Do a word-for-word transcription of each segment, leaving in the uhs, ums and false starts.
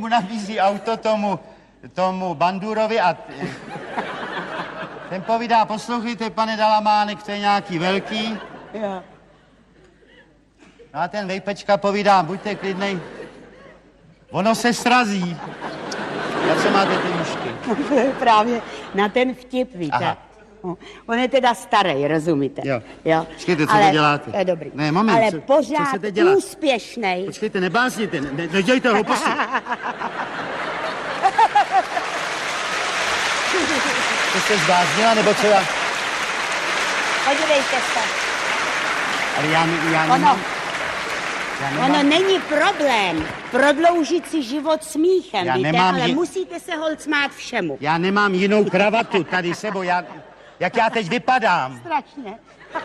mu nabízí auto tomu, tomu Bandurovi a ten povídá, poslouchejte, pane Dalamánek, to je nějaký velký. Jo. No a ten vejpečka povídá, buďte klidnej, ono se srazí. A co máte ty nůžky? Právě na ten vtip, víte. Aha. On je teda starý, rozumíte? Jo. jo. Počkejte, co ale, to děláte? Je dobrý. Ne, moment, ale co, pořád co se teď dělá? úspěšnej. Počkejte, nebázněte, ne, nedělejte hlouposti. To jste zbláznila, nebo co já? Podívejte se. Ale já, já Ono, nemám... Já nemám... ono není problém prodloužit si život smíchem, Já víte, nemám ale ji- musíte se holt smát všemu. Já nemám jinou kravatu tady sebou, já... Jak já teď vypadám? Strašně.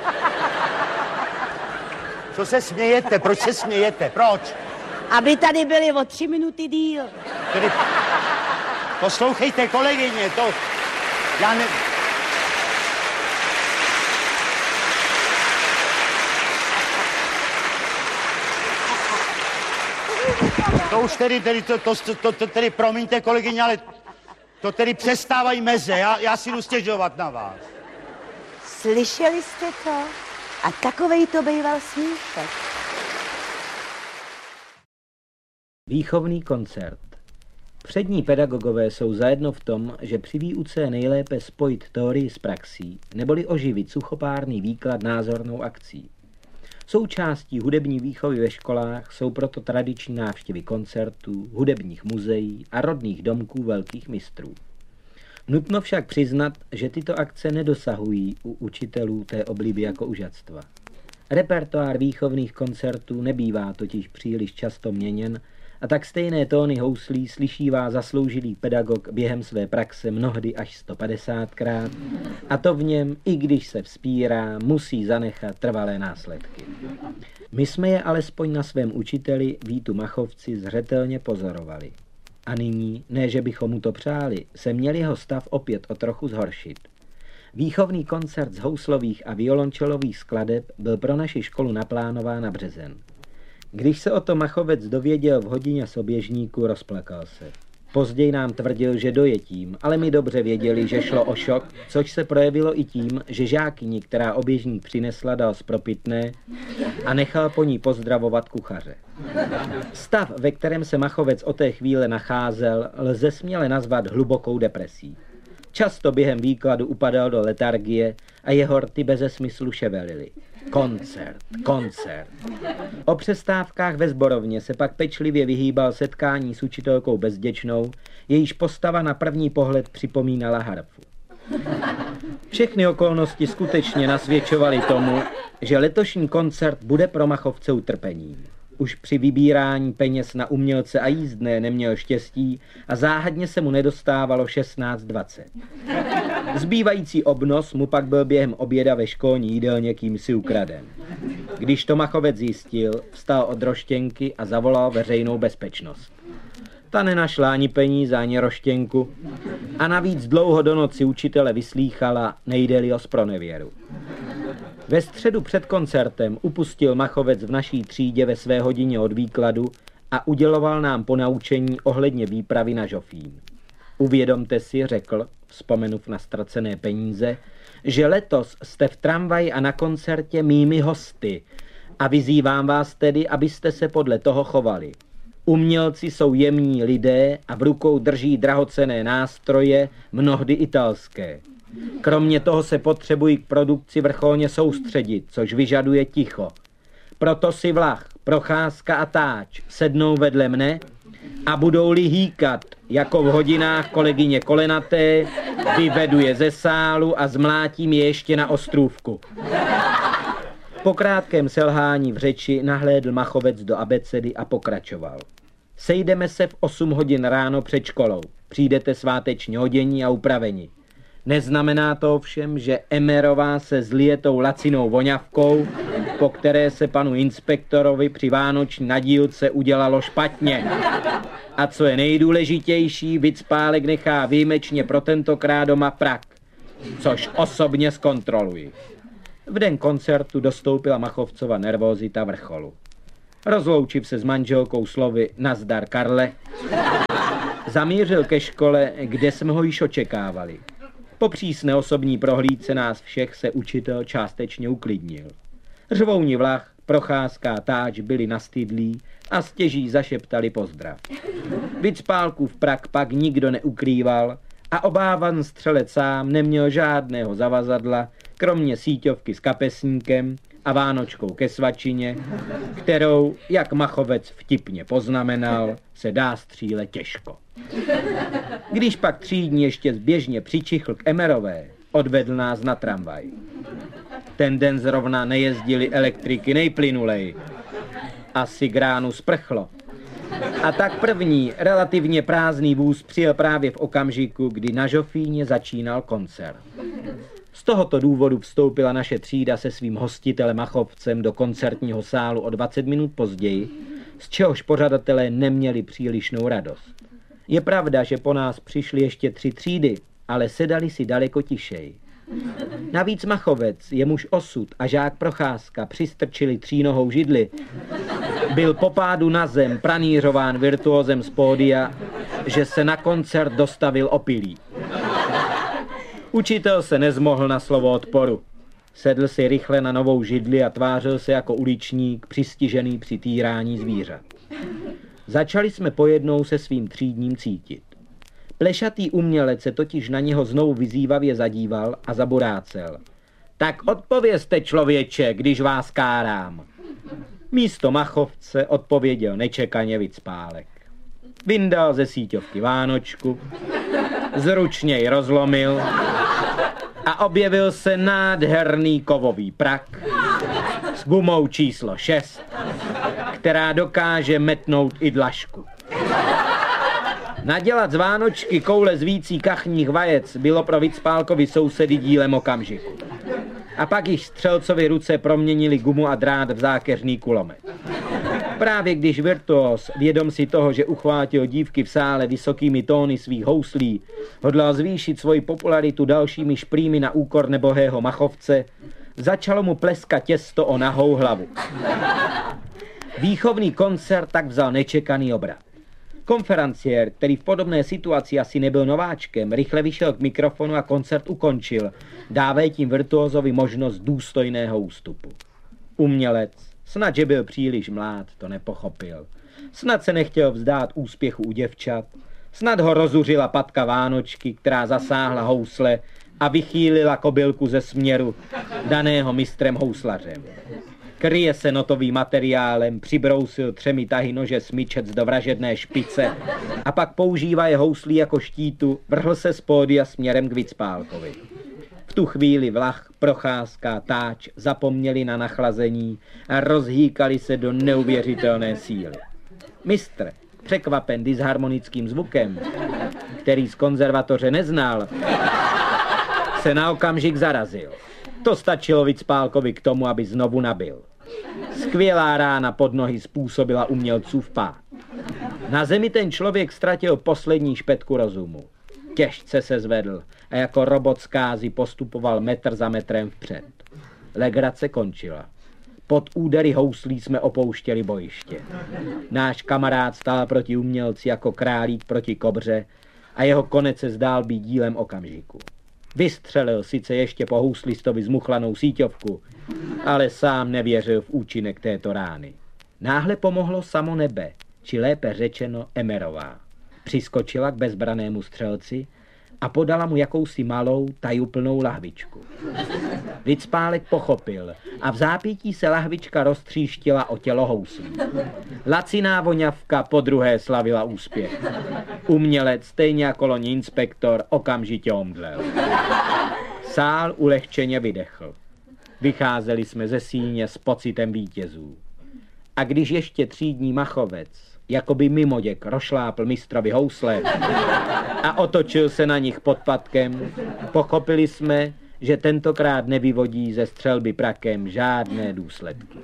Co se smějete? Proč se smějete? Proč? Aby tady byli o tři minuty díl. Tedy... Poslouchejte, kolegyně, to... Já ne... To už tedy, tedy, to, to, to, to tedy, promiňte, kolegyně, ale to tedy přestávají meze, já, já si jdu stěžovat na vás. Slyšeli jste to? A takovej to býval smíšek. Výchovný koncert. Přední pedagogové jsou zajedno v tom, že při výuce je nejlépe spojit teorii s praxí, neboli oživit suchopárný výklad názornou akcí. Součástí hudební výchovy ve školách jsou proto tradiční návštěvy koncertů, hudebních muzeí a rodných domků velkých mistrů. Nutno však přiznat, že tyto akce nedosahují u učitelů té obliby jako užatstva. Repertoár výchovných koncertů nebývá totiž příliš často měněn a tak stejné tóny houslí slyšívá zasloužilý pedagog během své praxe mnohdy až sto padesátkrát a to v něm, i když se vzpírá, musí zanechat trvalé následky. My jsme je alespoň na svém učiteli Vítu Machovci zřetelně pozorovali. A nyní, ne že bychom mu to přáli, se měl jeho stav opět o trochu zhoršit. Výchovný koncert z houslových a violončelových skladeb byl pro naši školu naplánován na březen. Když se o to Machovec dověděl v hodině soběžníku, rozplakal se. Později nám tvrdil, že dojetím, ale my dobře věděli, že šlo o šok, což se projevilo i tím, že žákyni, která oběžník přinesla, dal zpropitné a nechal po ní pozdravovat kuchaře. Stav, ve kterém se Machovec o té chvíle nacházel, lze směle nazvat hlubokou depresí. Často během výkladu upadal do letargie a jeho rty beze smyslu ševelily. Koncert, koncert. O přestávkách ve sborovně se pak pečlivě vyhýbal setkání s učitelkou Bezděčnou, jejíž postava na první pohled připomínala harfu. Všechny okolnosti skutečně nasvědčovaly tomu, že letošní koncert bude pro Machovce utrpením. Už při vybírání peněz na umělce a jízdné neměl štěstí a záhadně se mu nedostávalo šestnáct dvacet. Zbývající obnos mu pak byl během oběda ve školní jídelně kýmsi ukraden. Když to Machovec zjistil, vstal od roštěnky a zavolal veřejnou bezpečnost. Ta nenašla ani peníze, ani roštěnku a navíc dlouho do noci učitele vyslýchala, nejde-li o zpronevěru. Ve středu před koncertem upustil Machovec v naší třídě ve své hodině od výkladu a uděloval nám ponaučení ohledně výpravy na Žofín. Uvědomte si, řekl, vzpomenuv na ztracené peníze, že letos jste v tramvaji a na koncertě mými hosty a vyzývám vás tedy, abyste se podle toho chovali. Umělci jsou jemní lidé a v rukou drží drahocenné nástroje, mnohdy italské. Kromě toho se potřebují k produkci vrcholně soustředit, což vyžaduje ticho. Proto si Vlach, Procházka a Táč sednou vedle mne a budou-li hýkat, jako v hodinách kolegyně Kolenaté, vyvedu je ze sálu a zmlátím je ještě na ostrůvku. Po krátkém selhání v řeči nahlédl Machovec do abecedy a pokračoval. Sejdeme se v osm hodin ráno před školou. Přijdete svátečně odění a upraveni. Neznamená to ovšem, že Emerová se zlije tou lacinou voňavkou, po které se panu inspektorovi při vánoční nadílce udělalo špatně. A co je nejdůležitější, Vicpálek nechá výjimečně pro tentokrát doma prak, což osobně zkontroluji. V den koncertu dostoupila Machovcova nervózita vrcholu. Rozloučiv se s manželkou slovy nazdar Karle, zamířil ke škole, kde jsme ho již očekávali. Po přísné osobní prohlídce nás všech se učitel částečně uklidnil. Řvouni Vlach, Procházka a Táč byli nastydlí a stěží zašeptali pozdrav. Vicpálkův prak pak nikdo neukrýval a obávan střelec sám neměl žádného zavazadla, kromě síťovky s kapesníkem a vánočkou ke svačině, kterou, jak Machovec vtipně poznamenal, se dá střílet těžko. Když pak třídní ještě zběžně přičichl k Emerové, odvedl nás na tramvaj. Ten den zrovna nejezdili elektriky nejplynulej. Asi gránu sprchlo. A tak první, relativně prázdný vůz přijel právě v okamžiku, kdy na Žofíně začínal koncert. Z tohoto důvodu vstoupila naše třída se svým hostitelem Machovcem do koncertního sálu o dvacet minut později, z čehož pořadatelé neměli přílišnou radost. Je pravda, že po nás přišly ještě tři třídy, ale sedali si daleko tišej. Navíc Machovec, jemuž osud a žák Procházka přistrčili třínohou židli, byl po pádu na zem pranířován virtuózem z pódia, že se na koncert dostavil opilý. Učitel se nezmohl na slovo odporu. Sedl si rychle na novou židli a tvářil se jako uličník přistižený při týrání zvířat. Začali jsme pojednou se svým třídním cítit. Plešatý umělec se totiž na něho znovu vyzývavě zadíval a zaborácel. Tak odpovězte, člověče, když vás kárám. Místo Machovce odpověděl nečekaně Vicpálek. Vyndal ze síťovky vánočku, zručně ji rozlomil a objevil se nádherný kovový prak s gumou číslo šest, která dokáže metnout i dlažku. Nadělat z vánočky koule z vící kachních vajec bylo pro Vicpálkovi sousedy dílem okamžiku. A pak již střelcovi ruce proměnili gumu a drát v zákeřný kulomet. Právě když virtuóz, vědom si toho, že uchvátil dívky v sále vysokými tóny svých houslí, hodlal zvýšit svoji popularitu dalšími šprými na úkor nebohého Machovce, začalo mu pleskat těsto o nahou hlavu. Výchovný koncert tak vzal nečekaný obrat. Konferenciér, který v podobné situaci asi nebyl nováčkem, rychle vyšel k mikrofonu a koncert ukončil, dávají tím virtuózovi možnost důstojného ústupu. Umělec, snad že byl příliš mlád, to nepochopil. Snad se nechtěl vzdát úspěchu u děvčat, snad ho rozuřila patka vánočky, která zasáhla housle a vychýlila kobylku ze směru, daného mistrem houslařem. Kryje se notovým materiálem, přibrousil třemi tahy nože smyčec do vražedné špice a pak používá je houslí jako štítu, vrhl se z pódia směrem k Vicpálkovi. V tu chvíli Vlach, Procházka, Táč zapomněli na nachlazení a rozhýkali se do neuvěřitelné síly. Mistr, překvapen disharmonickým zvukem, který z konzervatoře neznal, se na okamžik zarazil. To stačilo Vicpálkovi k tomu, aby znovu nabil. Skvělá rána pod nohy způsobila umělcův pád. Na zemi ten člověk ztratil poslední špetku rozumu. Těžce se zvedl a jako robot zkázy postupoval metr za metrem vpřed. Legrace končila. Pod údery houslí jsme opouštěli bojiště. Náš kamarád stál proti umělci jako králík proti kobře a jeho konec se zdál být dílem okamžiku. Vystřelil sice ještě po houslistovi zmuchlanou síťovku, ale sám nevěřil v účinek této rány. Náhle pomohlo samo nebe, či lépe řečeno Emerová. Přiskočila k bezbranému střelci a podala mu jakousi malou, tajuplnou lahvičku. Vicpálek pochopil a v zápětí se lahvička roztříštila o tělo houslí. Laciná voňavka podruhé slavila úspěch. Umělec, stejně jako loni inspektor, okamžitě omdlel. Sál ulehčeně vydechl. Vycházeli jsme ze síně s pocitem vítězů. A když ještě třídní Machovec, jakoby mimoděk, rošlápl mistrovi housle a otočil se na nich podpatkem, pochopili jsme, že tentokrát nevyvodí ze střelby prakem žádné důsledky.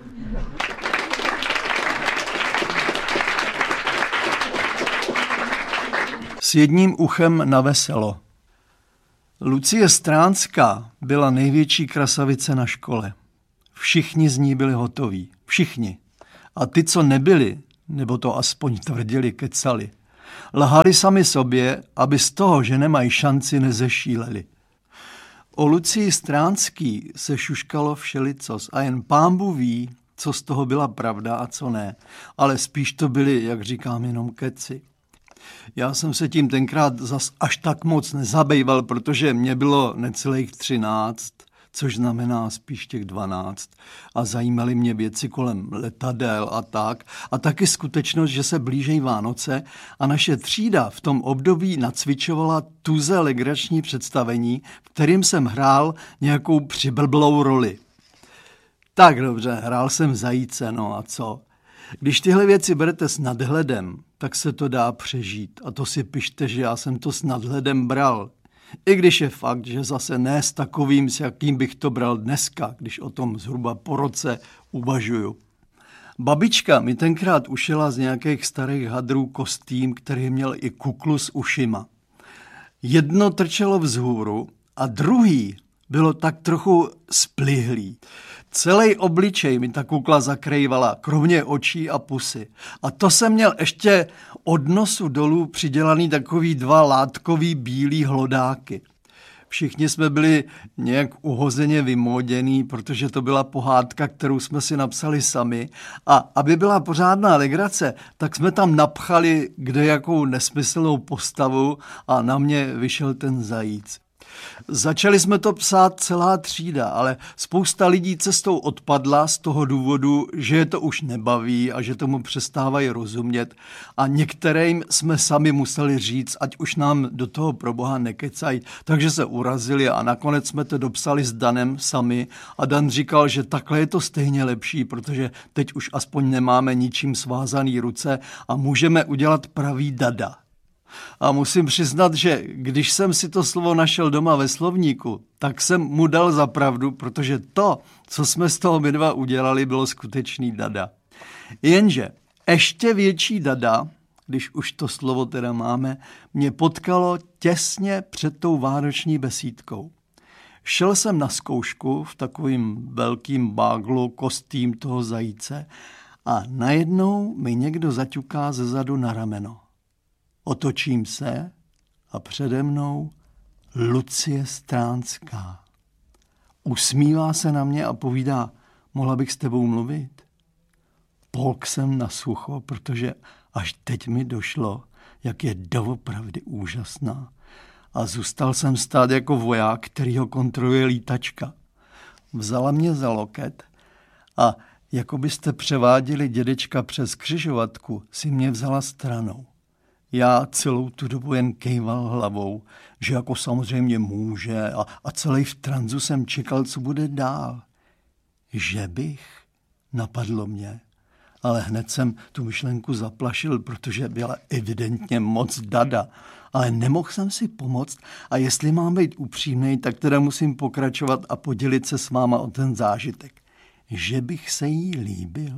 S jedním uchem na veselo. Lucie Stránská byla největší krasavice na škole. Všichni z ní byli hotoví. Všichni. A ty, co nebyli, nebo to aspoň tvrdili, kecali, lhali sami sobě, aby z toho, že nemají šanci, nezešíleli. O Lucii Stránský se šuškalo všelicos a jen pánbůh ví, co z toho byla pravda a co ne, ale spíš to byly, jak říkám, jenom keci. Já jsem se tím tenkrát zas až tak moc nezabýval, protože mě bylo necelých třináct, což znamená spíš těch dvanáct. A zajímaly mě věci kolem letadel a tak. A taky skutečnost, že se blížejí Vánoce a naše třída v tom období nacvičovala tuze legrační představení, v kterým jsem hrál nějakou přiblblou roli. Tak dobře, hrál jsem zajíce, no a co? Když tyhle věci berete s nadhledem, tak se to dá přežít. A to si pište, že já jsem to s nadhledem bral. I když je fakt, že zase ne s takovým, s jakým bych to bral dneska, když o tom zhruba po roce uvažuju. Babička mi tenkrát ušila z nějakých starých hadrů kostým, který měl i kuklu s ušima. Jedno trčelo vzhůru a druhý bylo tak trochu splihlý. Celý obličej mi ta kukla zakrývala, kromě očí a pusy. A to jsem měl ještě od nosu dolů přidělaný takový dva látkový bílý hlodáky. Všichni jsme byli nějak uhozeně vymóděný, protože to byla pohádka, kterou jsme si napsali sami. A aby byla pořádná legrace, tak jsme tam napchali kdejakou nesmyslnou postavu a na mě vyšel ten zajíc. Začali jsme to psát celá třída, ale spousta lidí cestou odpadla z toho důvodu, že je to už nebaví a že tomu přestávají rozumět. A některým jsme sami museli říct, ať už nám do toho pro boha nekecají, takže se urazili a nakonec jsme to dopsali s Danem sami. A Dan říkal, že takhle je to stejně lepší, protože teď už aspoň nemáme ničím svázaný ruce a můžeme udělat pravý dada. A musím přiznat, že když jsem si to slovo našel doma ve slovníku, tak jsem mu dal za pravdu, protože to, co jsme z toho my dva udělali, bylo skutečný dada. Jenže ještě větší dada, když už to slovo teda máme, mě potkalo těsně před tou vánoční besídkou. Šel jsem na zkoušku v takovým velkým báglu kostým toho zajíce a najednou mi někdo zaťuká zezadu na rameno. Otočím se a přede mnou Lucie Stránská. Usmívá se na mě a povídá, mohla bych s tebou mluvit? Polk jsem na sucho, protože až teď mi došlo, jak je doopravdy úžasná. A zůstal jsem stát jako voják, který ho kontroluje lítačka. Vzala mě za loket a jako byste převáděli dědečka přes křižovatku, si mě vzala stranou. Já celou tu dobu jen kejval hlavou, že jako samozřejmě může a, a celý v tranzu jsem čekal, co bude dál. Že bych? Napadlo mě. Ale hned jsem tu myšlenku zaplašil, protože byla evidentně moc dada. Ale nemohl jsem si pomoct a jestli mám být upřímnej, tak teda musím pokračovat a podělit se s váma o ten zážitek. Že bych se jí líbil?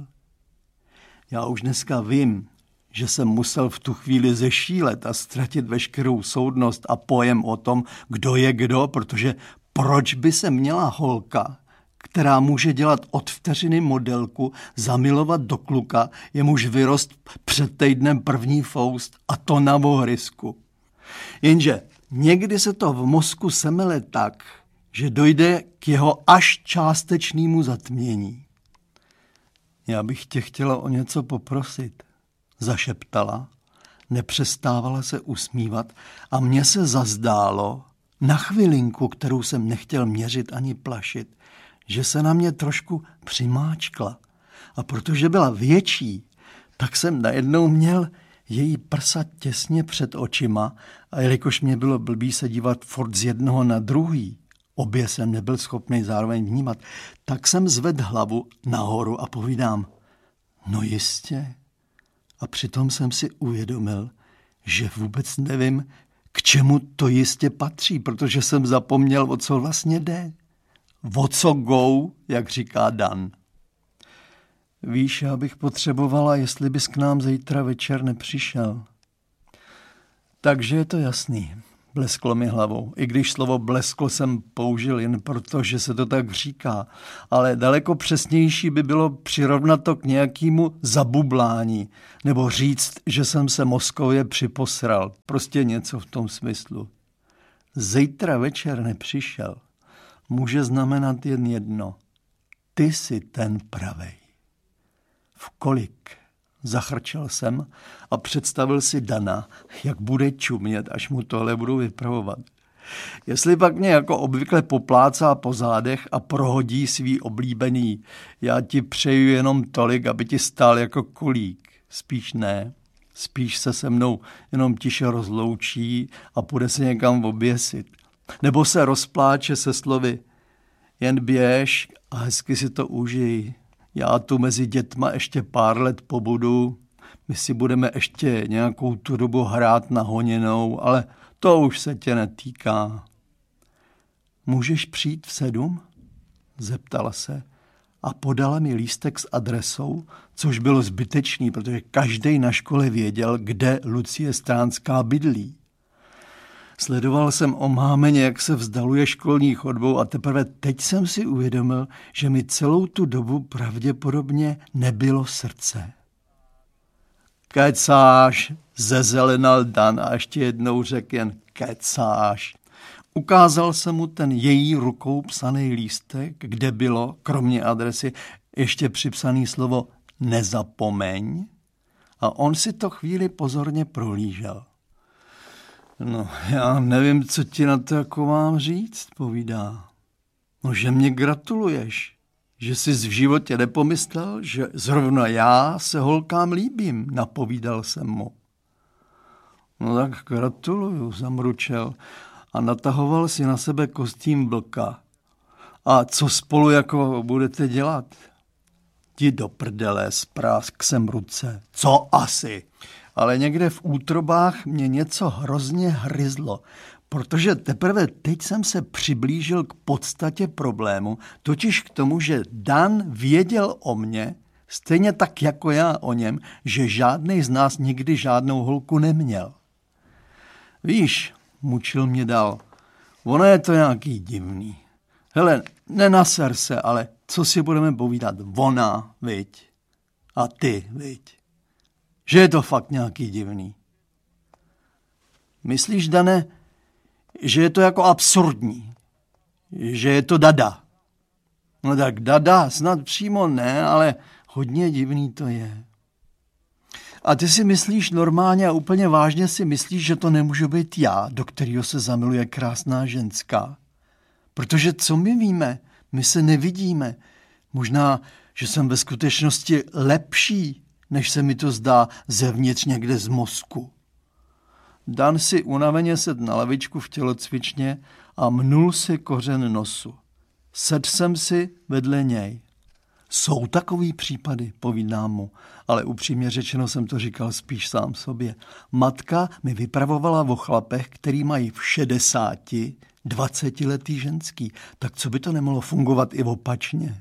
Já už dneska vím, že jsem musel v tu chvíli zešílet a ztratit veškerou soudnost a pojem o tom, kdo je kdo, protože proč by se měla holka, která může dělat od vteřiny modelku, zamilovat do kluka, jemuž vyrost před týdnem první foust a to na vohrysku. Jenže někdy se to v mozku semele tak, že dojde k jeho až částečnému zatmění. Já bych tě chtěla o něco poprosit. Zašeptala, nepřestávala se usmívat a mně se zazdálo, na chvilinku, kterou jsem nechtěl měřit ani plašit, že se na mě trošku přimáčkla. A protože byla větší, tak jsem najednou měl její prsa těsně před očima a jelikož mě bylo blbý se dívat furt z jednoho na druhý, obě jsem nebyl schopný zároveň vnímat, tak jsem zvedl hlavu nahoru a povídám, no jistě. A přitom jsem si uvědomil, že vůbec nevím, k čemu to jistě patří, protože jsem zapomněl, o co vlastně jde. O co go, jak říká Dan. Víš, já bych potřebovala, jestli bys k nám zítra večer nepřišel. Takže je to jasný. blesklo mi hlavou. I když slovo blesklo jsem použil jen proto, že se to tak říká. Ale daleko přesnější by bylo přirovnat to k nějakému zabublání. Nebo říct, že jsem se mozkově připosral. Prostě něco v tom smyslu. Zítra večer nepřišel. Může znamenat jen jedno. Ty jsi ten pravej. V kolik? Zachrčel jsem a představil si Dana, jak bude čumět, až mu tohle budu vypravovat. Jestli pak mě jako obvykle poplácá po zádech a prohodí svý oblíbený, já ti přeju jenom tolik, aby ti stál jako kulík. Spíš ne, spíš se se mnou jenom tiše rozloučí a půjde se někam oběsit. Nebo se rozpláče se slovy, jen běž a hezky si to užij. Já tu mezi dětma ještě pár let pobudu, my si budeme ještě nějakou tu dobu hrát na honěnou, ale to už se tě netýká. Můžeš přijít v sedm? Zeptala se a podala mi lístek s adresou, což bylo zbytečný, protože každej na škole věděl, kde Lucie Stránská bydlí. Sledoval jsem omámeně, jak se vzdaluje školní chodbou a teprve teď jsem si uvědomil, že mi celou tu dobu pravděpodobně nebylo srdce. Kecáš, zezelenal Dan a ještě jednou řekl jen kecáš. Ukázal jsem mu ten její rukou psaný lístek, kde bylo, kromě adresy, ještě připsané slovo nezapomeň a on si to chvíli pozorně prohlížel. No, já nevím, co ti na to jako mám říct, povídá. No, že mě gratuluješ, že jsi v životě nepomyslel, že zrovna já se holkám líbím, napovídal jsem mu. No tak gratuluju, zamručel a natahoval si na sebe kostým vlka. A co spolu jako budete dělat? Ti do prdele, sprásk jsem ruce. Co asi? Ale někde v útrobách mě něco hrozně hryzlo, protože teprve teď jsem se přiblížil k podstatě problému, totiž k tomu, že Dan věděl o mně, stejně tak jako já o něm, že žádnej z nás nikdy žádnou holku neměl. Víš, mučil mě dál, ono je to nějaký divný. Hele, nenaser se, ale co si budeme povídat? Ona, viď? A ty, viď? Že je to fakt nějaký divný. Myslíš, Dane, že je to jako absurdní? Že je to dada? No tak dada snad přímo ne, ale hodně divný to je. A ty si myslíš normálně a úplně vážně si myslíš, že to nemůže být já, do kterého se zamiluje krásná ženská? Protože co my víme? My se nevidíme. Možná, že jsem ve skutečnosti lepší, než se mi to zdá zevnitř někde z mozku. Dan si unaveně sedl na lavičku v tělocvičně a mnul si kořen nosu. Sedl jsem si vedle něj. Jsou takový případy, povídám mu, ale upřímně řečeno jsem to říkal spíš sám sobě. Matka mi vypravovala o chlapech, který mají v šedesáti, dvacetiletý ženský. Tak co by to nemohlo fungovat i opačně?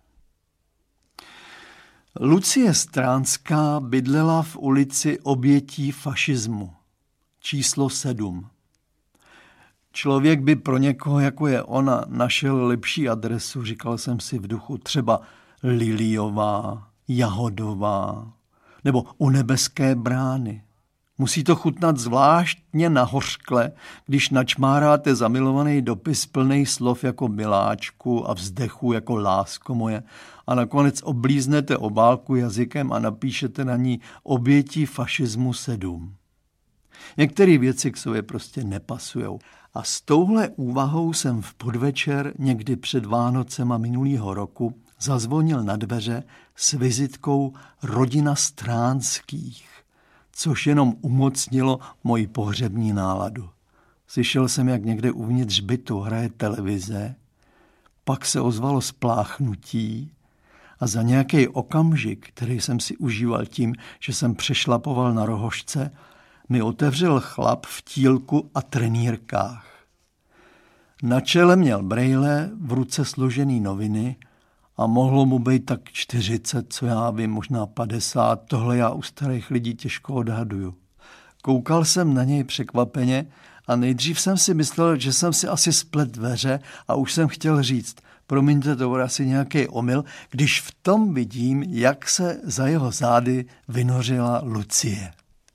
Lucie Stránská bydlela v ulici Obětí fašismu, číslo sedm. Člověk by pro někoho, jako je ona, našel lepší adresu, říkal jsem si v duchu, třeba Liliová, Jahodová, nebo u Nebeské brány. Musí to chutnat zvláštně nahořkle, když načmáráte zamilovaný dopis plnej slov jako miláčku a vzdechu jako lásko moje a nakonec oblíznete obálku jazykem a napíšete na ní Obětí fašismu sedm. Některé věci k sobě prostě nepasujou. A s touhle úvahou jsem v podvečer někdy před Vánocema minulýho roku zazvonil na dveře s vizitkou Rodina Stránských, což jenom umocnilo moji pohřební náladu. Slyšel jsem, jak někde uvnitř bytu hraje televize, pak se ozvalo spláchnutí a za nějaký okamžik, který jsem si užíval tím, že jsem přešlapoval na rohožce, mi otevřel chlap v tílku a trenýrkách. Na čele měl brejle, v ruce složený noviny a mohlo mu být tak čtyřicet, co já vím, možná padesát, tohle já u starých lidí těžko odhaduju. Koukal jsem na něj překvapeně A nejdřív jsem si myslel, že jsem si asi splet dveře a už jsem chtěl říct, promiňte, to bude asi nějaký omyl, když v tom vidím, jak se za jeho zády vynořila Lucie.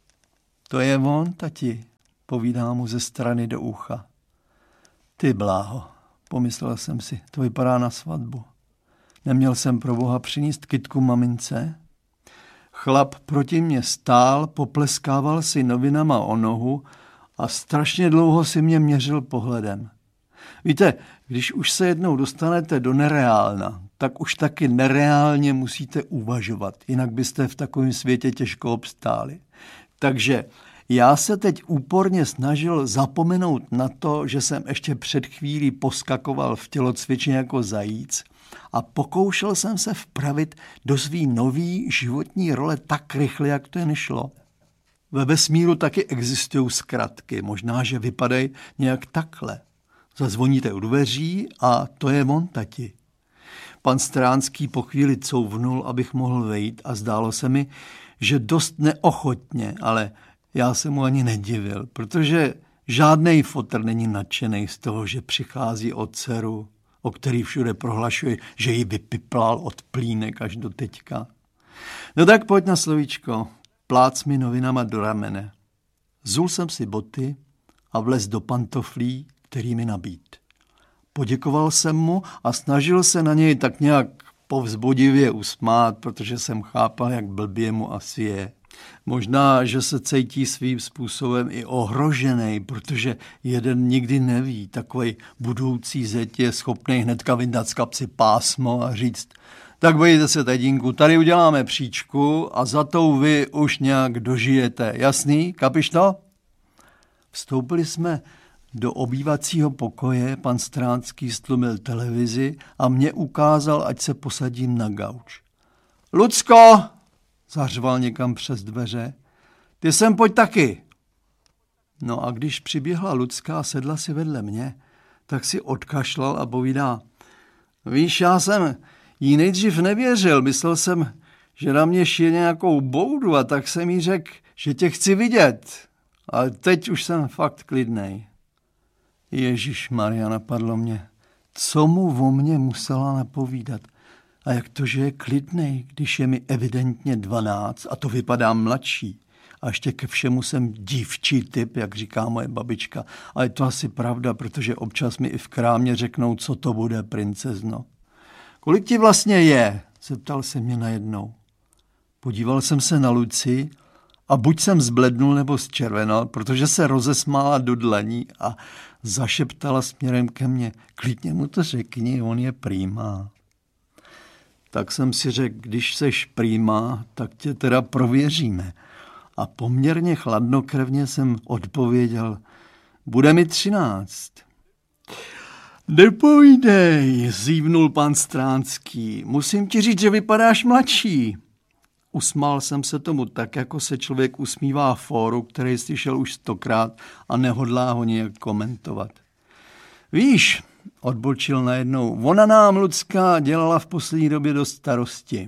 To je on, tati, povídá mu ze strany do ucha. Ty bláho, pomyslel jsem si, to vypadá na svatbu. Neměl jsem pro boha přinést kytku mamince? Chlap proti mně stál, popleskával si novinama o nohu a strašně dlouho si mě měřil pohledem. Víte, když už se jednou dostanete do nereálna, tak už taky nereálně musíte uvažovat, jinak byste v takovém světě těžko obstáli. Takže já se teď úporně snažil zapomenout na to, že jsem ještě před chvílí poskakoval v tělocvičně jako zajíc a pokoušel jsem se vpravit do svý nový životní role tak rychle, jak to jen šlo. Ve vesmíru taky existují zkratky, možná, že vypadají nějak takhle. Zazvoníte u dveří a to je on, tati. Pan Stránský po chvíli couvnul, abych mohl vejít a zdálo se mi, že dost neochotně, ale já se mu ani nedivil, protože žádnej fotr není nadšenej z toho, že přichází od dceru, o který všude prohlašuje, že ji vypiplal od plínek až do teďka. No tak pojď na slovíčko, plác mi novinama do ramene. Zul jsem si boty a vlez do pantoflí, který mi nabít. Poděkoval jsem mu a snažil se na něj tak nějak povzbudivě usmát, protože jsem chápal, jak blbě mu asi je. Možná, že se cítí svým způsobem i ohrožený, protože jeden nikdy neví. Takovej budoucí zeď je schopný hnedka vyndat z kapsy pásmo a říct: tak bojte se, tatínku, tady uděláme příčku a za tou vy už nějak dožijete. Jasný? Kapiš to? Vstoupili jsme do obývacího pokoje, pan Stránský stlumil televizi a mě ukázal, ať se posadím na gauč. Lucko! Zařval někam přes dveře. Ty sem pojď taky. No a když přiběhla Lucka a sedla si vedle mě, tak si odkašlal a povídá: víš, já jsem jí nejdřív nevěřil, myslel jsem, že na mě šije nějakou boudu a tak jsem jí řekl, že tě chci vidět. Ale teď už jsem fakt klidnej. Ježišmarja, napadlo mě, co mu o mě musela napovídat. A jak to, že je klidnej, když je mi evidentně dvanáct a to vypadá mladší. A ještě ke všemu jsem dívčí typ, jak říká moje babička. A je to asi pravda, protože občas mi i v krámě řeknou, co to bude, princezno. Kolik ti vlastně je? Zeptal se mě najednou. Podíval jsem se na Luci a buď jsem zblednul nebo zčervenal, protože se rozesmála do dlaní a zašeptala směrem ke mně: klidně mu to řekni, on je prýma. Tak jsem si řekl, když seš prýma, tak tě teda prověříme. A poměrně chladnokrevně jsem odpověděl: bude mi třináct. Nepovídej, zívnul pan Stránský, musím ti říct, že vypadáš mladší. Usmál jsem se tomu tak, jako se člověk usmívá fóru, který slyšel už stokrát a nehodlá ho nějak komentovat. Víš, odbočil najednou, ona nám, Lucka, dělala v poslední době dost starosti.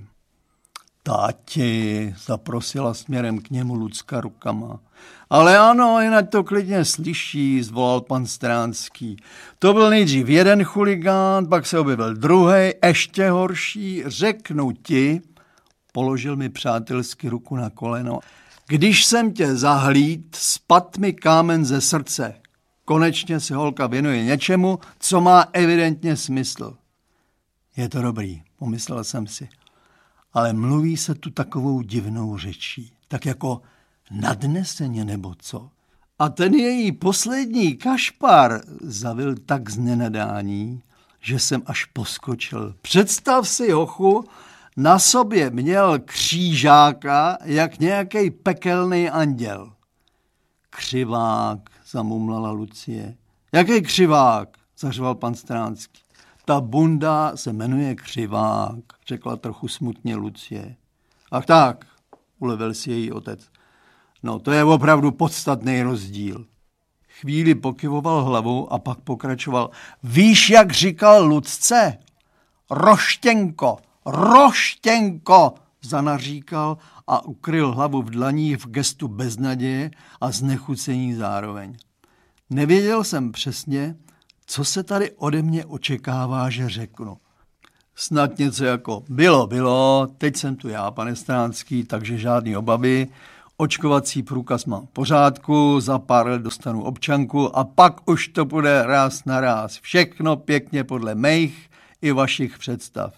Tati, zaprosila směrem k němu Lucka rukama. Ale ano, jinak to klidně slyší, zvolal pan Stránský. To byl nejdřív jeden chuligán, pak se objevil druhej, ještě horší, řeknu ti, položil mi přátelsky ruku na koleno. Když jsem tě zahlíd, spad mi kámen ze srdce. Konečně se holka věnuje něčemu, co má evidentně smysl. Je to dobrý, pomyslel jsem si. Ale mluví se tu takovou divnou řečí, tak jako nadneseně nebo co. A ten její poslední kašpar zavil tak z nenadání, že jsem až poskočil. Představ si, hochu, na sobě měl křížáka jak nějaký pekelný anděl. Křivák, zamumlala Lucie. Jaký křivák? Zařval pan Stránský. Ta bunda se jmenuje Křivák, řekla trochu smutně Lucie. Ach tak, ulevil si její otec. No, to je opravdu podstatný rozdíl. Chvíli pokyvoval hlavou a pak pokračoval. Víš, jak říkal Lucce? Roštěnko, roštěnko, zanaříkal a ukryl hlavu v dlaních v gestu beznaděje a znechucení zároveň. Nevěděl jsem přesně, co se tady ode mě očekává, že řeknu. Snad něco jako bylo, bylo, teď jsem tu já, pane Stránský, takže žádný obavy. Očkovací průkaz mám v pořádku, za pár let dostanu občanku a pak už to bude ráz na ráz. Všechno pěkně podle mých i vašich představ.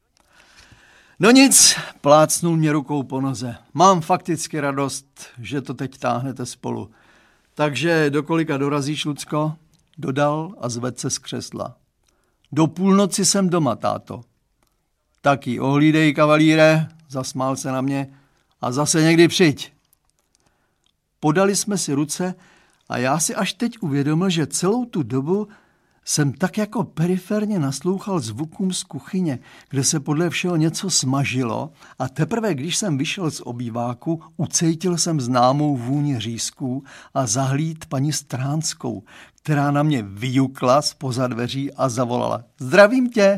No nic, plácnul mě rukou po noze. Mám fakticky radost, že to teď táhnete spolu. Takže do kolika dorazíš, Lucko? Dodal a zvedl se z křesla. Do půlnoci jsem doma, táto. Taky ohlídej, kavalíre, zasmál se na mě, a zase někdy přijď. Podali jsme si ruce a já si až teď uvědomil, že celou tu dobu jsem tak jako periferně naslouchal zvukům z kuchyně, kde se podle všeho něco smažilo a teprve, když jsem vyšel z obýváku, ucítil jsem známou vůni řízků a zahlíd paní Stránskou, která na mě vyjukla zpoza dveří a zavolala: Zdravím tě!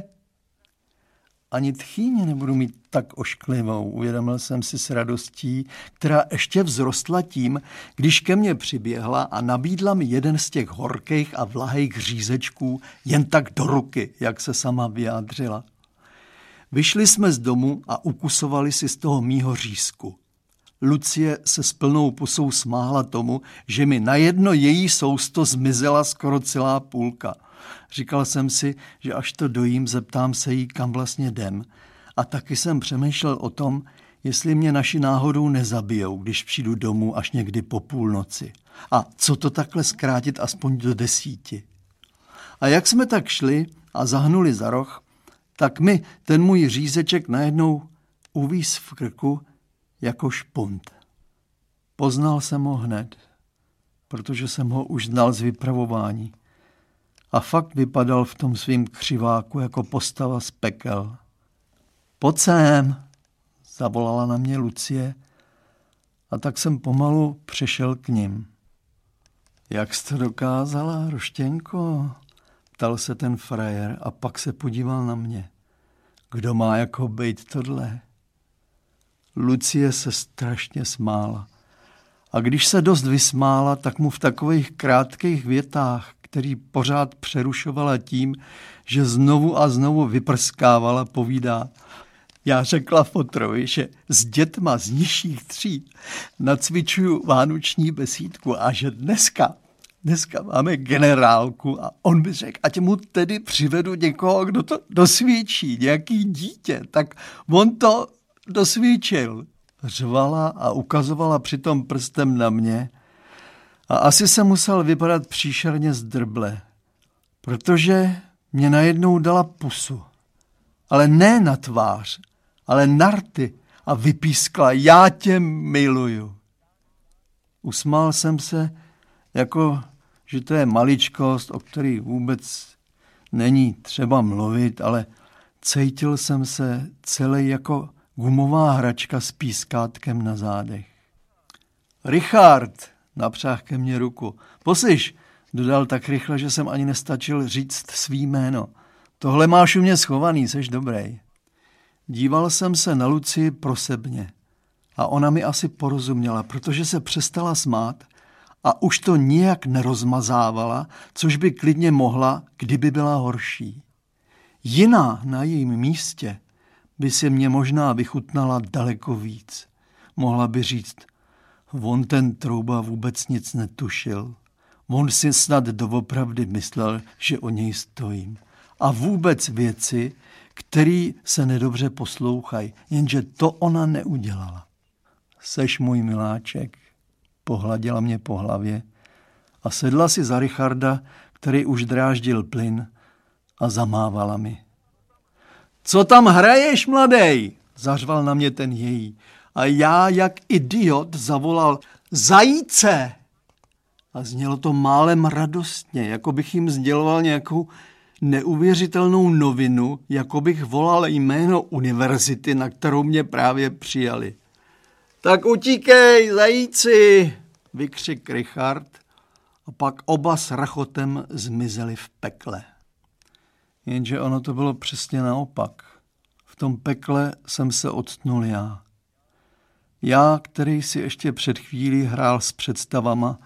Ani tchýně nebudu mít tak ošklivou, uvědomil jsem si s radostí, která ještě vzrostla tím, když ke mně přiběhla a nabídla mi jeden z těch horkých a vlahých řízečků jen tak do ruky, jak se sama vyjádřila. Vyšli jsme z domu a ukusovali si z toho mýho řízku. Lucie se s plnou pusou smála tomu, že mi na jedno její sousto zmizela skoro celá půlka. Říkal jsem si, že až to dojím, zeptám se jí, kam vlastně jdem. A taky jsem přemýšlel o tom, jestli mě naši náhodou nezabijou, když přijdu domů až někdy po půlnoci. A co to takhle zkrátit aspoň do desíti. A jak jsme tak šli a zahnuli za roh, tak mi ten můj řízeček najednou uvíz v krku jako špunt. Poznal jsem ho hned, protože jsem ho už znal z vypravování. A fakt vypadal v tom svým křiváku jako postava z pekel. Pojď sem, zavolala na mě Lucie a tak jsem pomalu přešel k nim. Jak jsi to dokázala, Roštěnko? Ptal se ten frajer a pak se podíval na mě. Kdo má jako bejt tohle? Lucie se strašně smála. A když se dost vysmála, tak mu v takových krátkých větách, který pořád přerušovala tím, že znovu a znovu vyprskávala, povídá: Já řekla fotrovi, že s dětma z nižších tříd nacvičuju vánoční besídku a že dneska, dneska máme generálku a on by řekl, ať mu tedy přivedu někoho, kdo to dosvědčí, nějaký dítě, tak on to dosvědčil. Řvala a ukazovala přitom prstem na mě a asi se musel vypadat příšerně zdrble, protože mě najednou dala pusu. Ale ne na tvář, ale na rty a vypískla: Já tě miluju. Usmál jsem se, jako že to je maličkost, o který vůbec není třeba mluvit, ale cítil jsem se celý jako gumová hračka s pískátkem na zádech. Richard, napřáhl ke mně ruku. Poslyš, dodal tak rychle, že jsem ani nestačil říct svý jméno. Tohle máš u mě schovaný, seš dobrý. Díval jsem se na Lucii prosebně a ona mi asi porozuměla, protože se přestala smát a už to nijak nerozmazávala, což by klidně mohla, kdyby byla horší. Jiná na jejím místě by si mě možná vychutnala daleko víc. Mohla by říct: On ten Trouba vůbec nic netušil. On si snad doopravdy myslel, že o něj stojím. A vůbec věci, které se nedobře poslouchají, jenže to ona neudělala. Seš můj miláček, pohladila mě po hlavě a sedla si za Richarda, který už dráždil plyn, a zamávala mi. Co tam hraješ, mladej? Zařval na mě ten její. A já jak idiot zavolal: Zajíce! A znělo to málem radostně, jako bych jim sděloval nějakou neuvěřitelnou novinu, jako bych volal jméno univerzity, na kterou mě právě přijali. Tak utíkej, zajíci! Vykřik Richard a pak oba s rachotem zmizeli v pekle. Jenže ono to bylo přesně naopak. V tom pekle jsem se octnul já. Já, který si ještě před chvílí hrál s představama,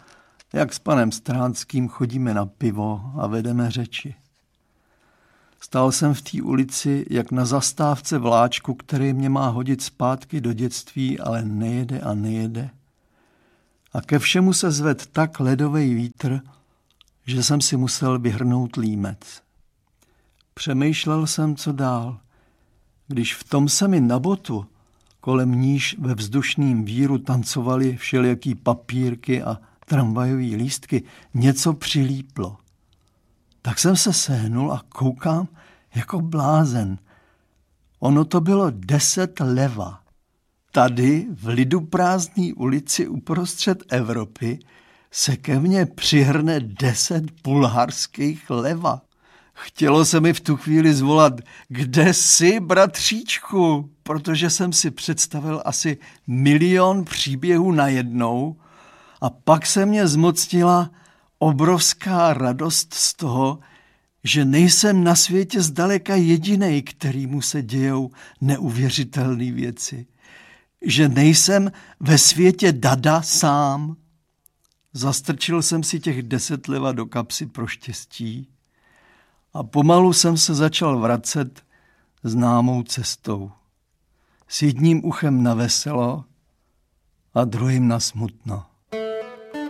jak s panem Stránským chodíme na pivo a vedeme řeči. Stál jsem v té ulici, jak na zastávce vláčku, který mě má hodit zpátky do dětství, ale nejede a nejede. A ke všemu se zved tak ledovej vítr, že jsem si musel vyhrnout límec. Přemýšlel jsem, co dál, když v tom se mi na botu, kolem níž ve vzdušným víru tancovaly všelijaký papírky a tramvajový lístky, něco přilíplo. Tak jsem se sehnul a koukám jako blázen. Ono to bylo deset leva. Tady v liduprázdné ulici uprostřed Evropy se ke mně přihrne deset bulharských leva. Chtělo se mi v tu chvíli zvolat, kde jsi, bratříčku, protože jsem si představil asi milion příběhů najednou a pak se mě zmocnila obrovská radost z toho, že nejsem na světě zdaleka jedinej, kterýmu se dějou neuvěřitelné věci. Že nejsem ve světě dada sám. Zastrčil jsem si těch deset leva do kapsy pro štěstí a pomalu jsem se začal vracet známou cestou. S jedním uchem na veselo a druhým na smutno.